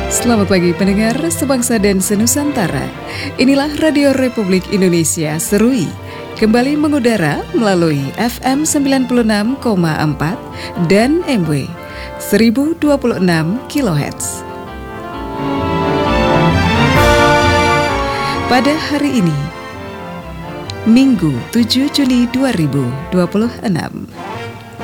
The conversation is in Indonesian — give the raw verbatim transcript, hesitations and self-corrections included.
Selamat pagi pendengar sebangsa dan senusantara. Inilah Radio Republik Indonesia Serui, kembali mengudara melalui F M sembilan puluh enam koma empat dan M W seribu dua puluh enam kilohertz. Pada hari ini, Minggu tujuh Juni dua ribu dua puluh enam.